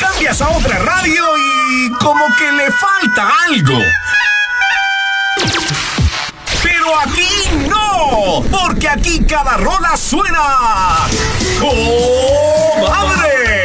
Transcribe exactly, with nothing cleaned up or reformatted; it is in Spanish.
cambias a otra radio y como que le falta algo. Pero aquí no, porque aquí cada rola suena ¡oh!